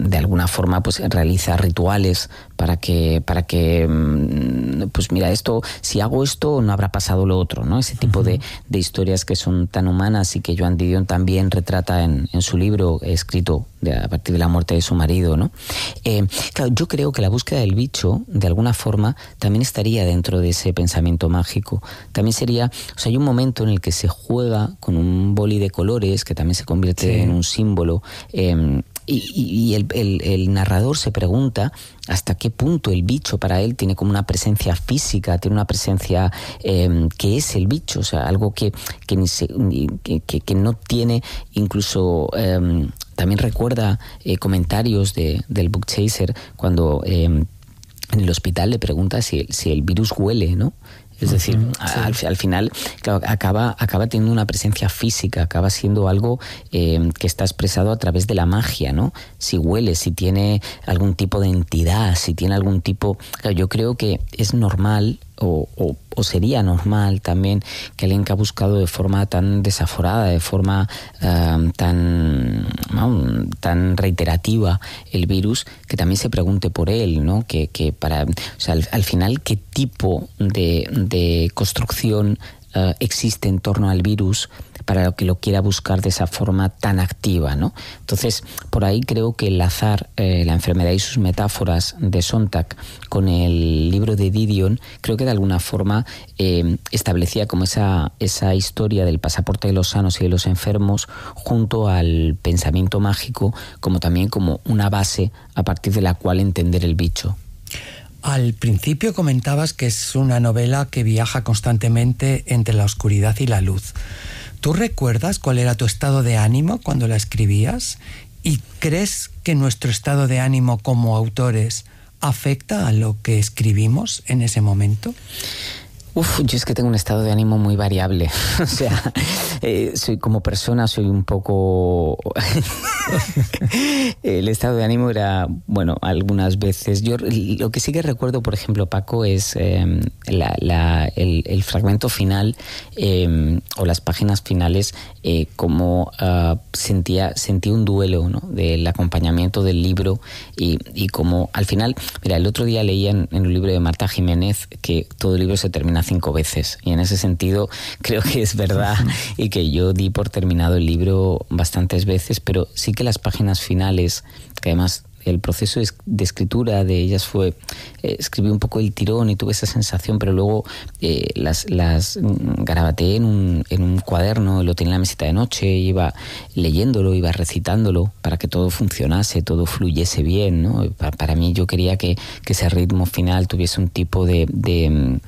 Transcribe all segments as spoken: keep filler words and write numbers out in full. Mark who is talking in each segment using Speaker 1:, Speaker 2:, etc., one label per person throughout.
Speaker 1: de alguna forma pues realiza rituales para que para que pues mira, esto, si hago esto no habrá pasado lo otro, ¿no? Ese tipo uh-huh. de, de historias que son tan humanas y que Joan Didion también retrata en, en su libro escrito de, a partir de la muerte de su marido, ¿no? Eh, claro, yo creo que la búsqueda del bicho de alguna forma también estaría dentro de ese pensamiento mágico. También sería, o sea, hay un momento en el que se juega con un boli de colores que también se convierte sí. en un símbolo. Eh, Y, y el, el, el narrador se pregunta hasta qué punto el bicho para él tiene como una presencia física, tiene una presencia eh, que es el bicho, o sea, algo que, que, ni se, que, que, que no tiene incluso... Eh, también recuerda eh, comentarios de, del Book Chaser cuando eh, en el hospital le pregunta si, si el virus huele, ¿no? Es decir, uh-huh, sí. al, al final claro, acaba, acaba teniendo una presencia física, acaba siendo algo eh, que está expresado a través de la magia, ¿no? Si huele, si tiene algún tipo de entidad, si tiene algún tipo... Claro, yo creo que es normal o, o, o sería normal también que alguien que ha buscado de forma tan desaforada, de forma uh, tan, no, tan reiterativa el virus, que también se pregunte por él, ¿no? Que, que para, o sea, al, al final, ¿qué tipo de, de construcción uh, existe en torno al virus para lo que lo quiera buscar de esa forma tan activa, ¿no? Entonces, por ahí creo que enlazar eh, la enfermedad y sus metáforas de Sontag con el libro de Didion, creo que de alguna forma eh, establecía como esa, esa historia del pasaporte de los sanos y de los enfermos junto al pensamiento mágico, como también como una base a partir de la cual entender el bicho.
Speaker 2: Al principio comentabas que es una novela que viaja constantemente entre la oscuridad y la luz. ¿Tú recuerdas cuál era tu estado de ánimo cuando la escribías? ¿Y crees que nuestro estado de ánimo como autores afecta a lo que escribimos en ese momento?
Speaker 1: Uf, yo es que tengo un estado de ánimo muy variable. O sea, eh, soy como persona, soy un poco... El estado de ánimo era, bueno, algunas veces... Yo lo que sí que recuerdo, por ejemplo, Paco, es eh, la, la, el, el fragmento final eh, o las páginas finales, eh, como uh, sentía, sentí un duelo, ¿no? Del acompañamiento del libro y, y como al final... Mira, el otro día leía en, en un libro de Marta Jiménez que todo el libro se termina cinco veces, y en ese sentido creo que es verdad y que yo di por terminado el libro bastantes veces, pero sí que las páginas finales, que además el proceso de escritura de ellas fue, eh, escribí un poco el tirón y tuve esa sensación, pero luego eh, las, las garabateé en un, en un cuaderno, lo tenía en la mesita de noche, iba leyéndolo, iba recitándolo para que todo funcionase, todo fluyese bien, ¿no? Para, para mí yo quería que, que ese ritmo final tuviese un tipo de... de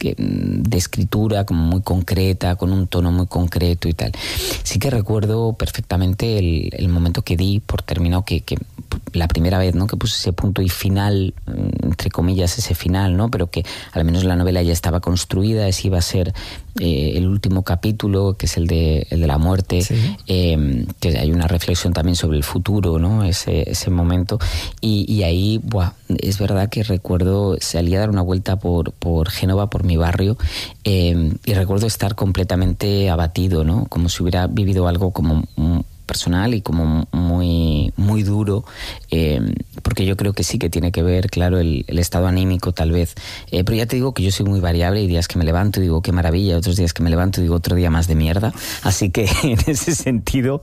Speaker 1: de escritura como muy concreta, con un tono muy concreto y tal. Sí que recuerdo perfectamente el, el momento que di por terminado, que, que la primera vez, ¿no? Que puse ese punto y final, entre comillas, ese final, ¿no? Pero que al menos la novela ya estaba construida, ese iba a ser eh, el último capítulo, que es el de, el de la muerte, sí. eh, que hay una reflexión también sobre el futuro, ¿no? Ese, ese momento. Y, y ahí, buah, es verdad que recuerdo, salí a dar una vuelta por, por Génova, por mi barrio, eh, y recuerdo estar completamente abatido, ¿no? Como si hubiera vivido algo como un personal y como muy muy duro, eh, porque yo creo que sí que tiene que ver, claro, el, el estado anímico tal vez, eh, pero ya te digo que yo soy muy variable, hay días que me levanto y digo qué maravilla, otros días que me levanto y digo otro día más de mierda, así que en ese sentido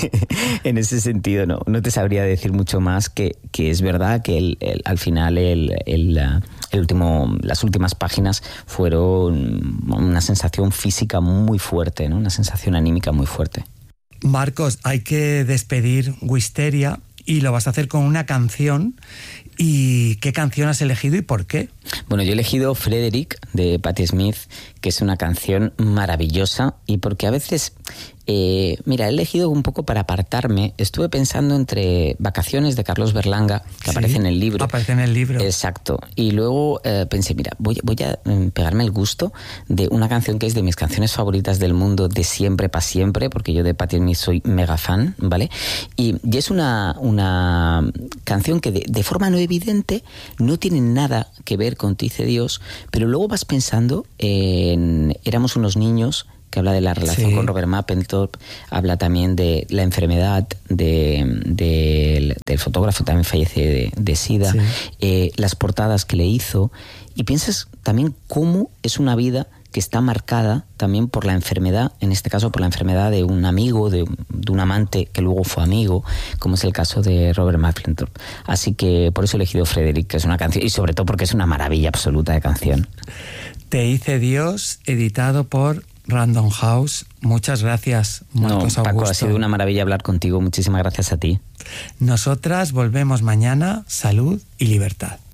Speaker 1: en ese sentido no, no te sabría decir mucho más, que, que es verdad que el, el, al final el, el, el último, las últimas páginas fueron una sensación física muy fuerte, ¿no? Una sensación anímica muy fuerte.
Speaker 2: Marcos, hay que despedir Wisteria y lo vas a hacer con una canción. ¿Y qué canción has elegido y por qué?
Speaker 1: Bueno, yo he elegido Frederick de Patti Smith, que es una canción maravillosa, y porque a veces, eh, mira, he elegido un poco para apartarme. Estuve pensando entre Vacaciones de Carlos Berlanga, que sí, aparece en el libro.
Speaker 2: Aparece en el libro.
Speaker 1: Exacto. Y luego eh, pensé, mira, voy, voy a pegarme el gusto de una canción que es de mis canciones favoritas del mundo, de siempre para siempre, porque yo de Patti Smith soy mega fan, ¿vale? Y, y es una, una canción que de, de forma no evidente no tiene nada que ver con Te hice Dios, pero luego vas pensando en Éramos unos niños, que habla de la relación sí. con Robert Mapplethorpe, habla también de la enfermedad de, de, del fotógrafo, también fallece de, de SIDA, sí. eh, las portadas que le hizo, y piensas también cómo es una vida que está marcada también por la enfermedad, en este caso por la enfermedad de un amigo, de, de un amante que luego fue amigo, como es el caso de Robert Mapplethorpe. Así que por eso he elegido Frederick, que es una canción, y sobre todo porque es una maravilla absoluta de canción.
Speaker 2: Te hice Dios, editado por Random House. Muchas gracias, Marcos
Speaker 1: no, Paco,
Speaker 2: Augusto.
Speaker 1: Ha sido una maravilla hablar contigo. Muchísimas gracias a ti.
Speaker 2: Nosotras volvemos mañana. Salud y libertad.